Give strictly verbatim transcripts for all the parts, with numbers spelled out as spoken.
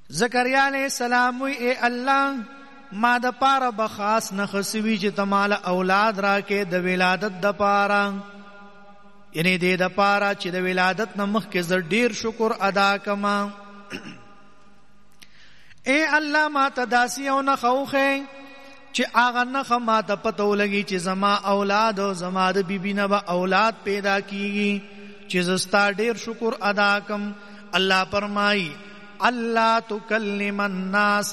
زکریا علیہ السلام وی اے الله ما د پاره بخاص نخسوی چې تمال اولاد راکې د ولادت د پاره، یعنی دې د پاره چې د ولادت نه مخکې زه ډیر شکر ادا کما. اے الله ما ته داسې یو نښه وښیې چې هغه نښه ما ته پته ولګي چې زما اولاد او زما د بیبي نه به اولاد پیدا کیږي چې زه ستا ډیر شکر ادا کم. الله فرمایي الله تکلم الناس،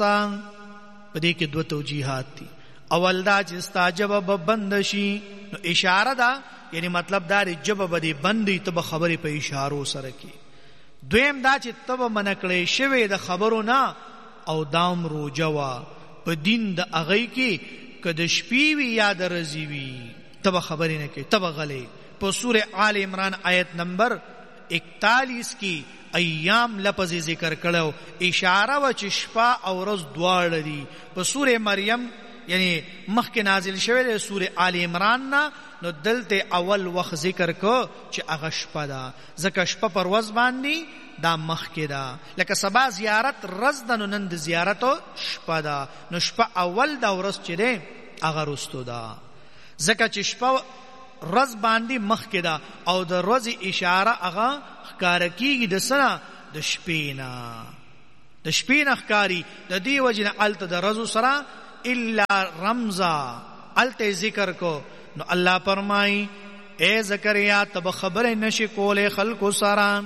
په دې کې دوه توجیهات دي. اول دا چې ستا جبه به بند شي، نو اشاره ده، یعنی مطلب دا دی جبه به دې بندي ته به خبرې په اشارو سره کی. دویم دا چې ته به منع کړی شوې د خبرو نه، او دام روجه وا په دین د هغې کې که د شپې وي یا د ورځې وي ته به خبرې نه کوې، ته به غلی. په سورة آل عمران آیت نمبر اکتالیس کی ایام لفظ ذکر کړو، اشاره و چې شپه او ورځ دواړه دي. په سورة مریم یعنی مخکې نازل شوی دی سورة آل عمران نه، نو دلته اول وخت ذکر کو چې هغه شپه ده، ځکه شپه پر ورځ باندې دا مخکې ده. لکه سبا زیارت ورځ ده، نو نن د زیارتو شپه ده، نو شپه اول ده، ورځ چې دی هغه وروستو ده، ځکه چې شپه ورځ باندې مخکې ده او د ورځې اشاره هغه ښکاره کېږي د څه نه؟ د شپې نه، د شپې نه ښکاري. د دې وجې نه هلته د ورځو سره الا رمزا هلته ذکر کو. نو الله فرمایي اے زکریا ته به خبرې نشي کولې خلکو سره.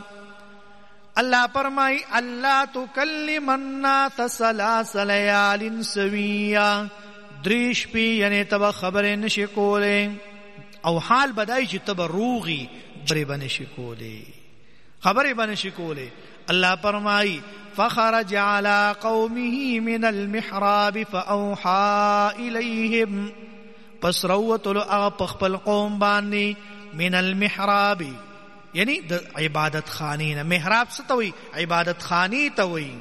الله فرمایي الله تکلم الناس ثلاث لیال سویا، درې شپې یعنی ته به خبرې نشي کولې، او حال بدای چې ته به روغي خبرې به نشي کولې، خبرې به نشي کولې. الله فرمایي فخرج على قومه من المحراب فأوحى إليهم، پس روتلو هغه په خپل قوم باندې من المحراب، یعنی د عبادت خانې نه. محراب څه ته وایي؟ عبادت خانې ته وایي.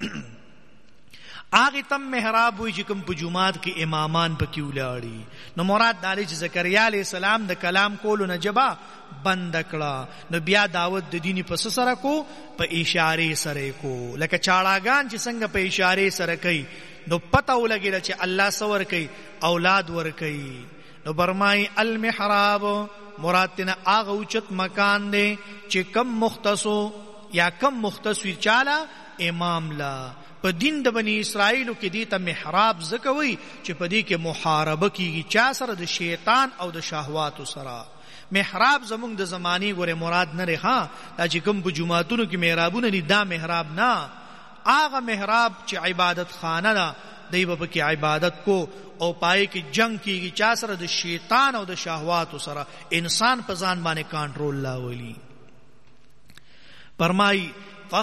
هغې تم محراب وایي چې کوم په جومات کې امامان پکې ولاړي. نو مراد دا دی چې زکریا علیه السلام د کلام کولو نه جبه بند کړه، نو بیا دعوت د دیني په څه سره کو؟ په اشارې سره کو. لکه چاړاګان چې څنګه په اشارې سره کوي، نو پته ولګېده چې الله څه ورکوي؟ اولاد ورکوي. نو فرمایي المحراب مراد تینا هغه اوچت مکان دی چې کم مختصو یا کم مختص وي چاله؟ امام لا. په دین د بنی اسرائیلو کې دی ته محراب ځکه وایي چې په دې کې محاربه کیږي، چا سره؟ د شیطان او د شهواتو سره. محراب زمونږ د زمانی ګوره مراد نه دی، ها دا چې کوم په جوماتونو کې محرابونه دي دا محراب نه. هغه محراب چې عبادت خانه ده، دی به پکې عبادت کو او پای کې جنگ کیږي چا سره؟ د شیطان او د شهواتو سره. انسان په ځان باندې کنټرول لا ولي. فرمای